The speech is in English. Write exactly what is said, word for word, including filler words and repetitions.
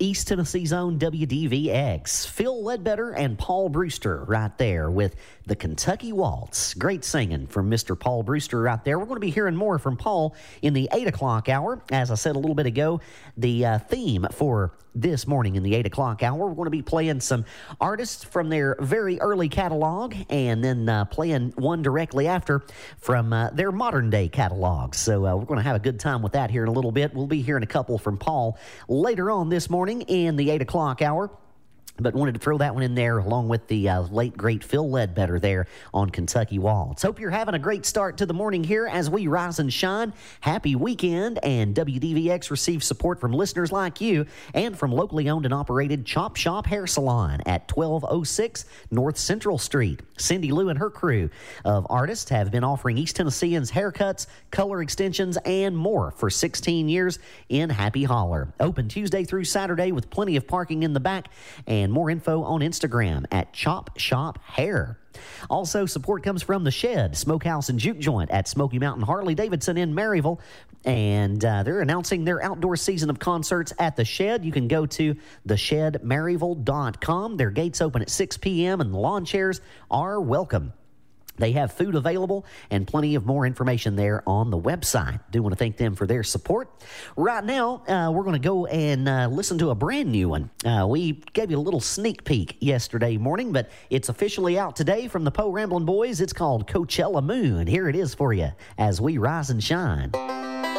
East Tennessee's own W D V X. Phil Ledbetter and Paul Brewster right there with the Kentucky Waltz. Great singing from Mister Paul Brewster right there. We're going to be hearing more from Paul in the eight o'clock hour. As I said a little bit ago, the uh, theme for this morning in the eight o'clock hour, we're going to be playing some artists from their very early catalog and then uh, playing one directly after from uh, their modern day catalog. So uh, we're going to have a good time with that here in a little bit. We'll be hearing a couple from Paul later on this morning in the eight o'clock hour. But wanted to throw that one in there along with the uh, late, great Phil Ledbetter there on Kentucky Waltz. Hope you're having a great start to the morning here as we rise and shine. Happy weekend, and W D V X receives support from listeners like you and from locally owned and operated Chop Shop Hair Salon at twelve oh six North Central Street. Cindy Lou and her crew of artists have been offering East Tennesseans haircuts, color extensions, and more for sixteen years in Happy Holler. Open Tuesday through Saturday with plenty of parking in the back, and more info on Instagram at Chop Shop Hair. Also, support comes from The Shed, Smokehouse and Juke Joint at Smoky Mountain Harley-Davidson in Maryville. And uh, they're announcing their outdoor season of concerts at The Shed. You can go to the shed maryville dot com. Their gates open at six p.m. and the lawn chairs are welcome. They have food available and plenty of more information there on the website. Do want to thank them for their support. Right now, uh, we're going to go and uh, listen to a brand new one. Uh, we gave you a little sneak peek yesterday morning, but it's officially out today from the Poe Ramblin' Boys. It's called Coachella Moon. Here it is for you as we rise and shine.